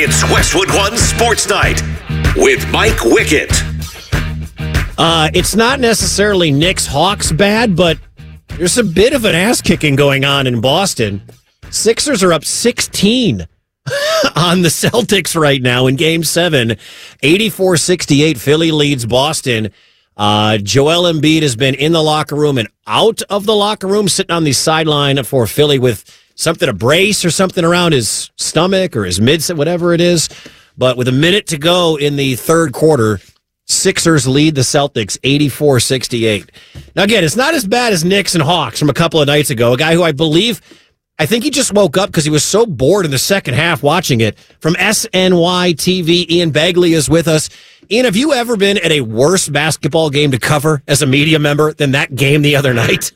It's Westwood One Sports Night with Mike Wickett. It's not necessarily Knicks-Hawks bad, but there's a bit of an ass-kicking going on in Boston. Sixers are up 16 on the Celtics right now in Game 7. 84-68, Philly leads Boston. Joel Embiid has been in the locker room and out of the locker room, sitting on the sideline for Philly with something, a brace or something around his stomach or his whatever it is. But with a minute to go in the third quarter, Sixers lead the Celtics 84-68. Now, again, it's not as bad as Knicks and Hawks from a couple of nights ago. A guy who I think he just woke up because he was so bored in the second half watching it. From SNY TV, Ian Begley is with us. Ian, have you ever been at a worse basketball game to cover as a media member than that game the other night?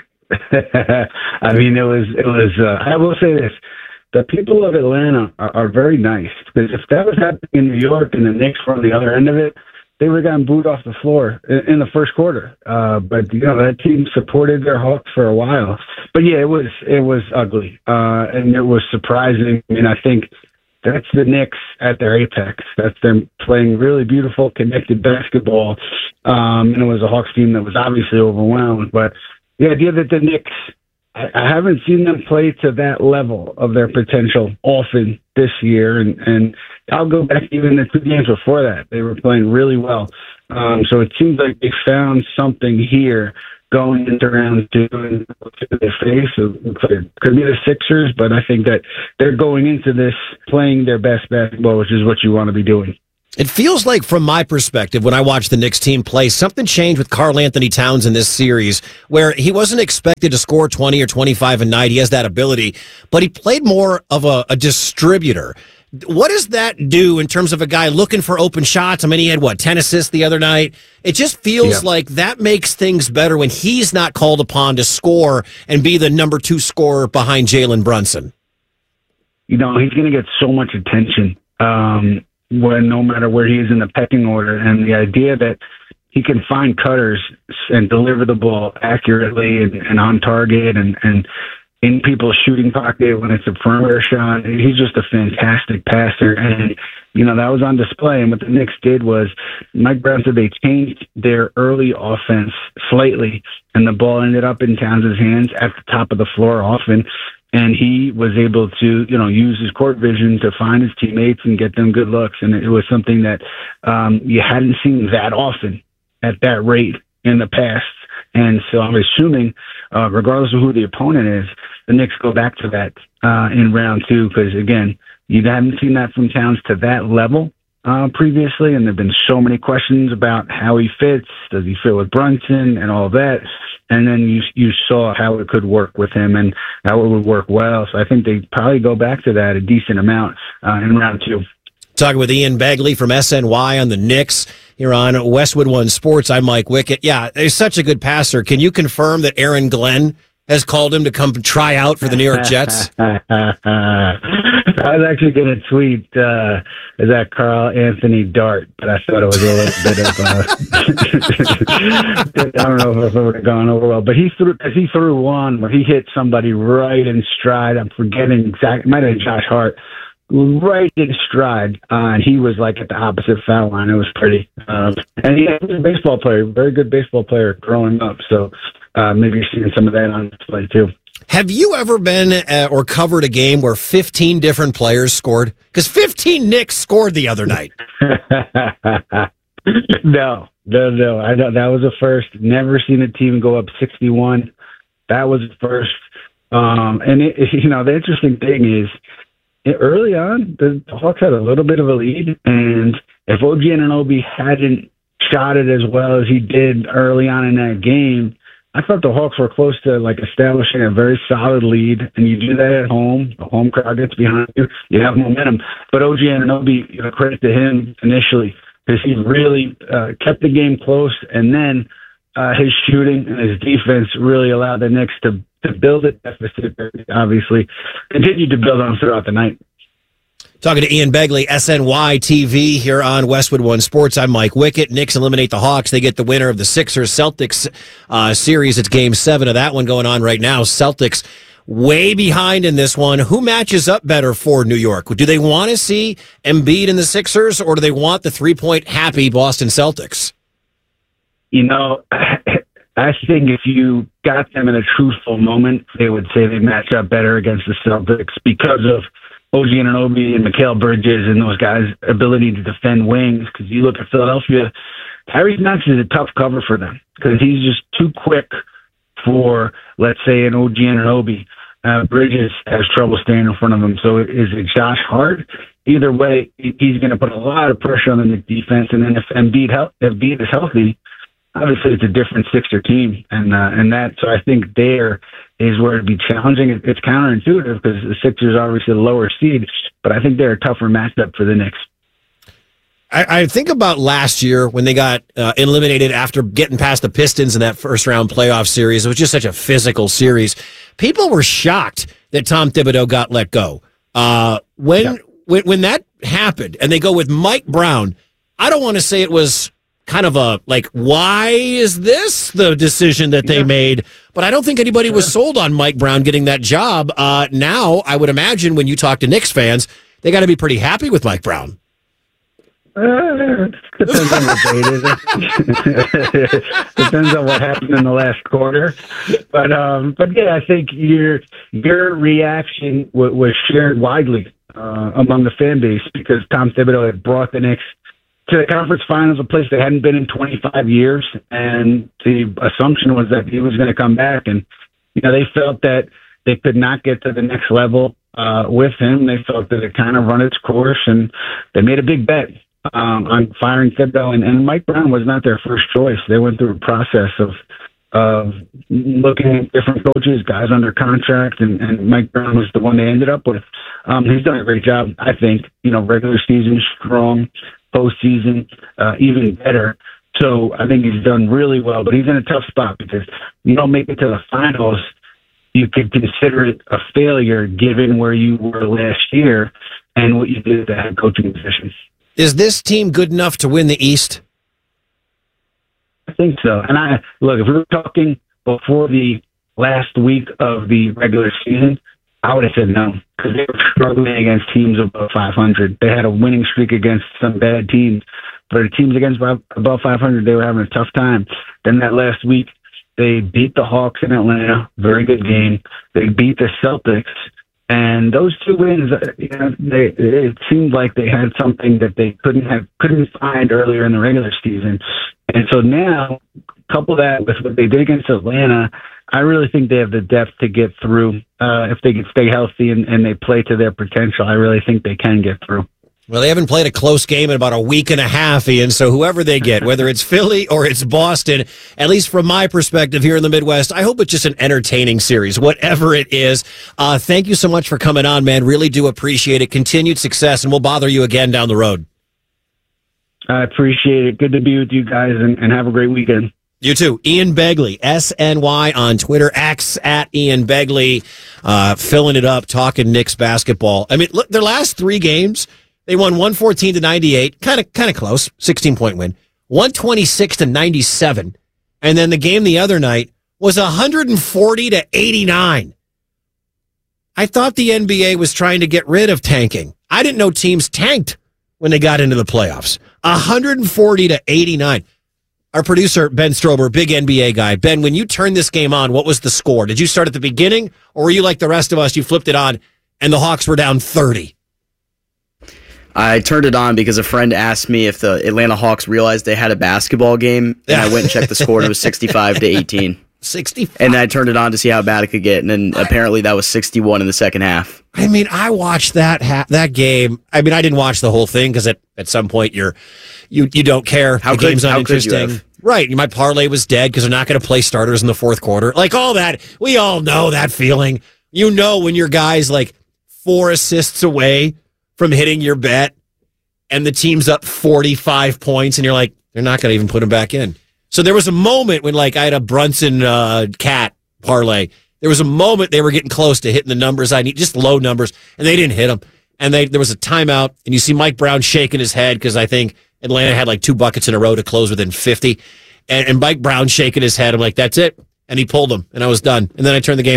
I mean, it was. I will say this: the people of Atlanta are very nice, because if that was happening in New York and the Knicks were on the other end of it, they would have gotten booed off the floor in the first quarter. But that team supported their Hawks for a while. But yeah, it was ugly, and it was surprising. I mean, I think that's the Knicks at their apex. That's them playing really beautiful, connected basketball. And it was a Hawks team that was obviously overwhelmed. But the idea that the Knicks, I haven't seen them play to that level of their potential often this year. And I'll go back even the 2 games before that. They were playing really well. So it seems like they found something here going into round 2 and to their face. It could be the Sixers, but I think that they're going into this playing their best basketball, which is what you want to be doing. It feels like, from my perspective, when I watch the Knicks team play, something changed with Karl Anthony Towns in this series, where he wasn't expected to score 20 or 25 a night. He has that ability, but he played more of a distributor. What does that do in terms of a guy looking for open shots? I mean, he had, 10 assists the other night? It just feels like that makes things better when he's not called upon to score and be the number 2 scorer behind Jalen Brunson. He's going to get so much attention. No matter where he is in the pecking order, and the idea that he can find cutters and deliver the ball accurately and on target and in people's shooting pocket when it's a perimeter shot. He's just a fantastic passer, and that was on display. And what the Knicks did was, Mike Brown said they changed their early offense slightly, and the ball ended up in Towns' hands at the top of the floor often. And he was able to, use his court vision to find his teammates and get them good looks. And it was something that you hadn't seen that often at that rate in the past. And so I'm assuming, regardless of who the opponent is, the Knicks go back to that in round 2, because, again, you haven't seen that from Towns to that level previously. And there have been so many questions about how he fits. Does he fit with Brunson and all that? And then you saw how it could work with him and how it would work well. So I think they probably go back to that a decent amount in round 2. Talking with Ian Begley from SNY on the Knicks here on Westwood One Sports. I'm Mike Wickett. Yeah, he's such a good passer. Can you confirm that Aaron Glenn has called him to come try out for the New York Jets? I was actually going to tweet is that Karl Anthony Dart, but I thought it was a little bit of I don't know if it would have gone over well, but he threw one where he hit somebody right in stride. I'm forgetting exactly. It might have been Josh Hart. Right in stride, and he was like at the opposite foul line. It was pretty. And he was a baseball player, very good baseball player growing up. So maybe you're seeing some of that on display too. Have you ever been or covered a game where 15 different players scored? Because 15 Knicks scored the other night. No. I know that was a first. Never seen a team go up 61. That was a first. And the interesting thing is, early on, the Hawks had a little bit of a lead, and if OG Anunoby hadn't shot it as well as he did early on in that game, I thought the Hawks were close to establishing a very solid lead, and you do that at home. The home crowd gets behind you. You have momentum. But OG Anunoby, credit to him initially, because he really kept the game close, and then his shooting and his defense really allowed the Knicks to build a deficit, obviously, continued to build on throughout the night. Talking to Ian Begley, SNY TV here on Westwood One Sports. I'm Mike Wickett. Knicks eliminate the Hawks. They get the winner of the Sixers-Celtics series. It's Game 7 of that one going on right now. Celtics way behind in this one. Who matches up better for New York? Do they want to see Embiid in the Sixers, or do they want the 3-point happy Boston Celtics? I think if you got them in a truthful moment, they would say they match up better against the Celtics because of OG Anunoby and Mikal Bridges and those guys' ability to defend wings. Because you look at Philadelphia, Tyrese Maxey is a tough cover for them because he's just too quick for, let's say, an OG Anunoby. Bridges has trouble staying in front of him. So is it Josh Hart? Either way, he's going to put a lot of pressure on the defense. And then if Embiid is healthy, obviously it's a different Sixer team. So I think there is where it'd be challenging. It's counterintuitive because the Sixers are obviously the lower seed, but I think they're a tougher matchup for the Knicks. I think about last year when they got eliminated after getting past the Pistons in that first round playoff series. It was just such a physical series. People were shocked that Tom Thibodeau got let go. When that happened and they go with Mike Brown, I don't want to say it was kind of a, like, why is this the decision that they made? But I don't think anybody was sold on Mike Brown getting that job. Now, I would imagine when you talk to Knicks fans, they got to be pretty happy with Mike Brown. Depends on the date. Depends on what happened in the last quarter. But yeah, I think your reaction was shared widely among the fan base because Tom Thibodeau had brought the Knicks to the conference finals, a place they hadn't been in 25 years, and the assumption was that he was going to come back. And they felt that they could not get to the next level with him. They felt that it kind of run its course, and they made a big bet on firing Thibodeau. And Mike Brown was not their first choice. They went through a process of looking at different coaches, guys under contract, and Mike Brown was the one they ended up with. He's done a great job, I think. Regular season strong, postseason even better. So I think he's done really well, but he's in a tough spot because you don't make it to the finals. You could consider it a failure given where you were last year and what you did at the head coaching position. Is this team good enough to win the East? I think so. And look, if we were talking before the last week of the regular season, I would have said no because they were struggling against teams above 500. They had a winning streak against some bad teams, but the teams above 500, they were having a tough time. Then that last week, they beat the Hawks in Atlanta, very good game. They beat the Celtics, and those two wins, it seemed like they had something that they couldn't find earlier in the regular season. And so now, couple that with what they did against Atlanta, I really think they have the depth to get through. If they can stay healthy and they play to their potential, I really think they can get through. Well, they haven't played a close game in about a week and a half, Ian, so whoever they get, whether it's Philly or it's Boston, at least from my perspective here in the Midwest, I hope it's just an entertaining series, whatever it is. Thank you so much for coming on, man. Really do appreciate it. Continued success, and we'll bother you again down the road. I appreciate it. Good to be with you guys, and have a great weekend. You too. Ian Begley, SNY on Twitter, X at Ian Begley, filling it up, talking Knicks basketball. I mean, look, their last three games, they won 114-98, kind of close, 16-point win, 126-97, and then the game the other night was 140-89. I thought the NBA was trying to get rid of tanking. I didn't know teams tanked when they got into the playoffs. 140-89. Our producer, Ben Strober, big NBA guy. Ben, when you turned this game on, what was the score? Did you start at the beginning, or were you like the rest of us, you flipped it on, and the Hawks were down 30? I turned it on because a friend asked me if the Atlanta Hawks realized they had a basketball game, and I went and checked the score, and it was 65-18. 65? And I turned it on to see how bad it could get, and then apparently that was 61 in the second half. I mean, I watched that game. I mean, I didn't watch the whole thing because at some point you don't care. The game's uninteresting. Right. My parlay was dead because they're not going to play starters in the fourth quarter. Like all that. We all know that feeling. You know when your guy's like 4 assists away from hitting your bet and the team's up 45 points and you're like, they're not going to even put him back in. So there was a moment when like I had a Brunson Cat parlay. There was a moment they were getting close to hitting the numbers I need, just low numbers, and they didn't hit them. And there was a timeout, and you see Mike Brown shaking his head because I think Atlanta had like 2 buckets in a row to close within 50. And Mike Brown shaking his head. I'm like, that's it. And he pulled them, and I was done. And then I turned the game off.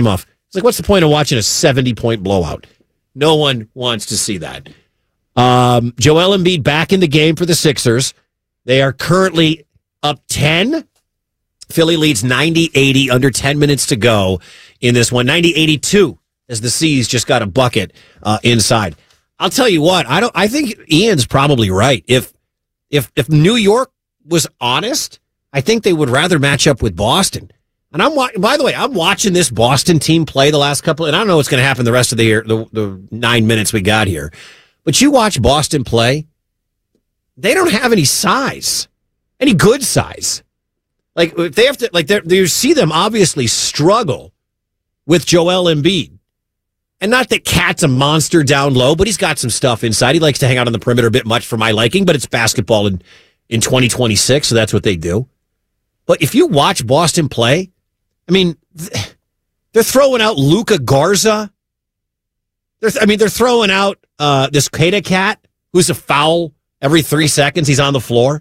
It's like, what's the point of watching a 70-point blowout? No one wants to see that. Joel Embiid back in the game for the Sixers. They are currently up 10. Philly leads 90-80, under 10 minutes to go in this one. 90-82 as the C's just got a bucket inside. I'll tell you what, I think Ian's probably right. If New York was honest, I think they would rather match up with Boston. And by the way, I'm watching this Boston team play the last couple, and I don't know what's going to happen the rest of the year, the 9 minutes we got here. But you watch Boston play, they don't have any size, any good size. Like, if they have to, like, you see them obviously struggle with Joel Embiid. And not that Cat's a monster down low, but he's got some stuff inside. He likes to hang out on the perimeter a bit much for my liking, but it's basketball in 2026, so that's what they do. But if you watch Boston play, I mean, they're throwing out Luka Garza. They're throwing out this Queta Cat, who's a foul every 3 seconds. He's on the floor.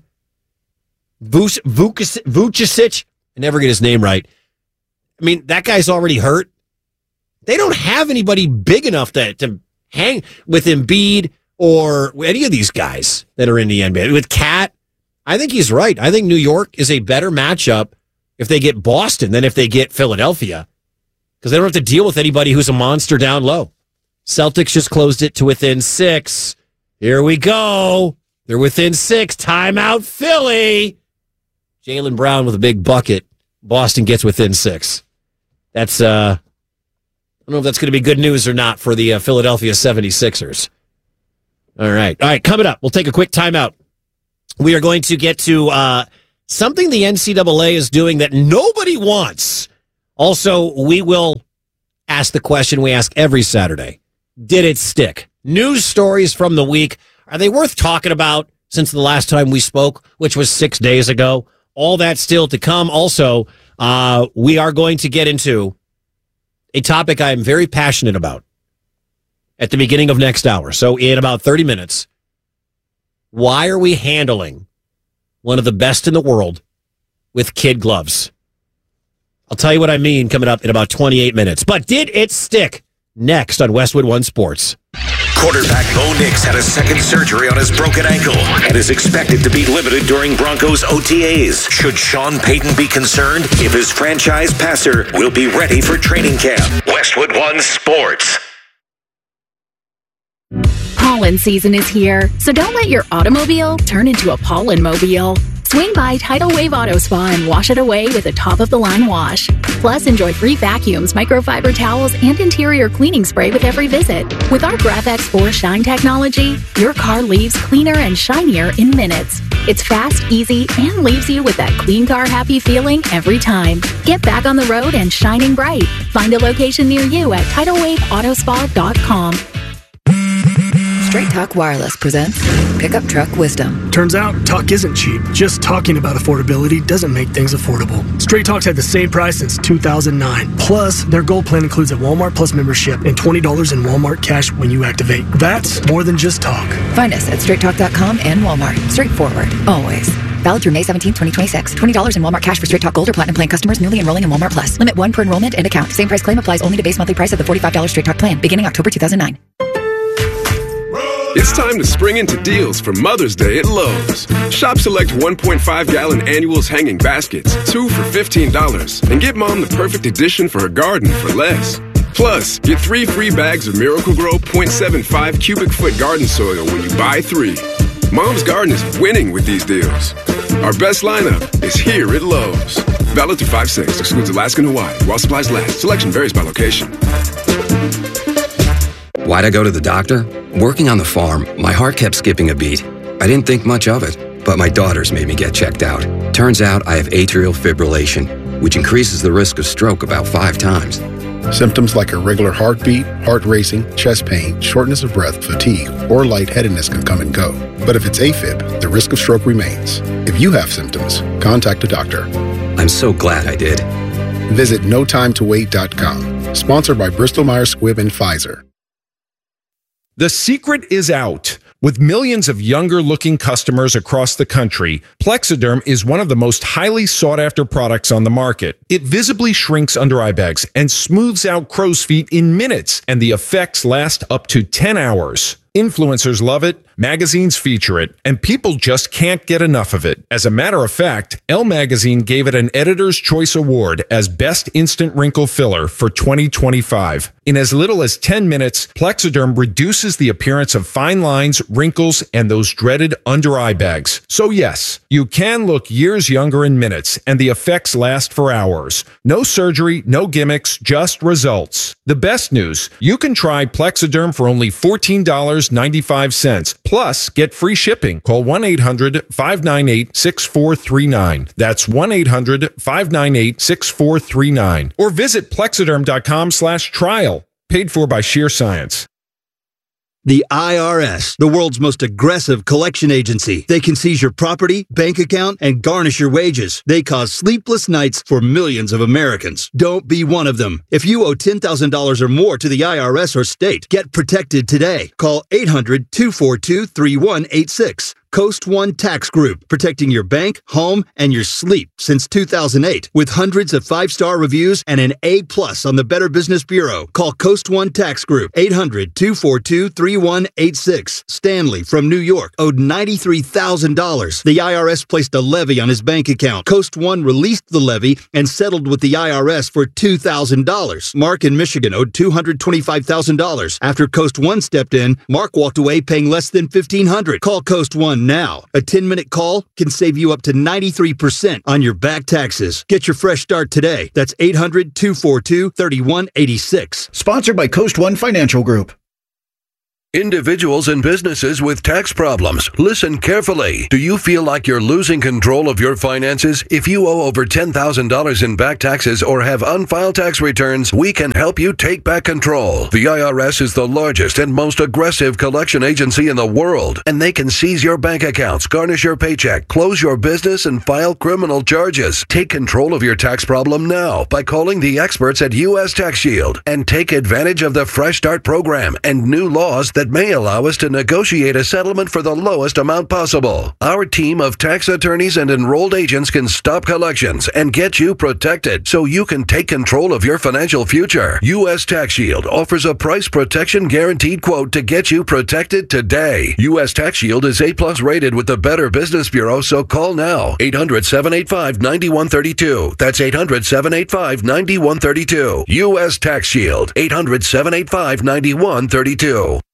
Vucevic, I never get his name right. I mean, that guy's already hurt. They don't have anybody big enough to hang with Embiid or any of these guys that are in the NBA. With Cat, I think he's right. I think New York is a better matchup if they get Boston than if they get Philadelphia, because they don't have to deal with anybody who's a monster down low. Celtics just closed it to within 6. Here we go. They're within 6. Timeout, Philly. Jaylen Brown with a big bucket. Boston gets within 6. That's, I don't know if that's going to be good news or not for the Philadelphia 76ers. All right. Coming up, we'll take a quick timeout. We are going to get to something the NCAA is doing that nobody wants. Also, we will ask the question we ask every Saturday. Did it stick? News stories from the week. Are they worth talking about since the last time we spoke, which was 6 days ago? All that still to come. Also, we are going to get into a topic I am very passionate about at the beginning of next hour. So in about 30 minutes, why are we handling one of the best in the world with kid gloves? I'll tell you what I mean coming up in about 28 minutes. But did it stick? Next on Westwood One Sports. Quarterback Bo Nix had a second surgery on his broken ankle and is expected to be limited during Broncos OTAs. Should Sean Payton be concerned if his franchise passer will be ready for training camp? Westwood One Sports. Pollen season is here, so don't let your automobile turn into a pollen-mobile. Swing by Tidal Wave Auto Spa and wash it away with a top-of-the-line wash. Plus, enjoy free vacuums, microfiber towels, and interior cleaning spray with every visit. With our GraphX4 Shine technology, your car leaves cleaner and shinier in minutes. It's fast, easy, and leaves you with that clean car happy feeling every time. Get back on the road and shining bright. Find a location near you at TidalWaveAutospa.com. Straight Talk Wireless presents Pickup Truck Wisdom. Turns out, talk isn't cheap. Just talking about affordability doesn't make things affordable. Straight Talk's had the same price since 2009. Plus, their Gold Plan includes a Walmart Plus membership and $20 in Walmart cash when you activate. That's more than just talk. Find us at straighttalk.com and Walmart. Straightforward, always. Valid through May 17, 2026. $20 in Walmart cash for Straight Talk Gold or Platinum Plan customers newly enrolling in Walmart Plus. Limit 1 per enrollment and account. Same price claim applies only to base monthly price of the $45 Straight Talk plan, beginning October 2009. It's time to spring into deals for Mother's Day at Lowe's. Shop select 1.5-gallon annuals hanging baskets, 2 for $15, and get Mom the perfect addition for her garden for less. Plus, get 3 free bags of Miracle-Gro 0.75 cubic foot garden soil when you buy 3. Mom's garden is winning with these deals. Our best lineup is here at Lowe's. Valid through 5/6, excludes Alaska and Hawaii, while supplies last. Selection varies by location. Why'd I go to the doctor? Working on the farm, my heart kept skipping a beat. I didn't think much of it, but my daughters made me get checked out. Turns out I have atrial fibrillation, which increases the risk of stroke about 5 times. Symptoms like irregular heartbeat, heart racing, chest pain, shortness of breath, fatigue, or lightheadedness can come and go. But if it's AFib, the risk of stroke remains. If you have symptoms, contact a doctor. I'm so glad I did. Visit notimetowait.com. Sponsored by Bristol Myers Squibb and Pfizer. The secret is out. With millions of younger-looking customers across the country, Plexiderm is one of the most highly sought-after products on the market. It visibly shrinks under-eye bags and smooths out crow's feet in minutes, and the effects last up to 10 hours. Influencers love it, magazines feature it, and people just can't get enough of it. As a matter of fact, Elle Magazine gave it an Editor's Choice Award as Best Instant Wrinkle Filler for 2025. In as little as 10 minutes, Plexiderm reduces the appearance of fine lines, wrinkles, and those dreaded under-eye bags. So yes, you can look years younger in minutes, and the effects last for hours. No surgery, no gimmicks, just results. The best news, you can try Plexiderm for only $14.95. Plus, get free shipping. Call 1-800-598-6439. That's 1-800-598-6439. Or visit plexiderm.com/trial. Paid for by Sheer Science. The IRS, the world's most aggressive collection agency. They can seize your property, bank account, and garnish your wages. They cause sleepless nights for millions of Americans. Don't be one of them. If you owe $10,000 or more to the IRS or state, get protected today. Call 800-242-3186. Coast One Tax Group, protecting your bank, home, and your sleep since 2008. With hundreds of 5-star reviews and an A+ on the Better Business Bureau. Call Coast One Tax Group, 800-242-3186. Stanley from New York owed $93,000. The IRS placed a levy on his bank account. Coast One released the levy and settled with the IRS for $2,000. Mark in Michigan owed $225,000. After Coast One stepped in, Mark walked away paying less than $1,500. Call Coast One now. A 10-minute call can save you up to 93% on your back taxes. Get your fresh start today. That's 800-242-3186. Sponsored by Coast One Financial Group. Individuals and businesses with tax problems, listen carefully. Do you feel like you're losing control of your finances? If you owe over $10,000 in back taxes or have unfiled tax returns, we can help you take back control. The IRS is the largest and most aggressive collection agency in the world, and they can seize your bank accounts, garnish your paycheck, close your business, and file criminal charges. Take control of your tax problem now by calling the experts at U.S. Tax Shield and take advantage of the Fresh Start program and new laws that may allow us to negotiate a settlement for the lowest amount possible. Our team of tax attorneys and enrolled agents can stop collections and get you protected so you can take control of your financial future. U.S. Tax Shield offers a price protection guaranteed quote to get you protected today. U.S. Tax Shield is A+ rated with the Better Business Bureau, so call now. 800-785-9132. That's 800-785-9132. U.S. Tax Shield. 800-785-9132.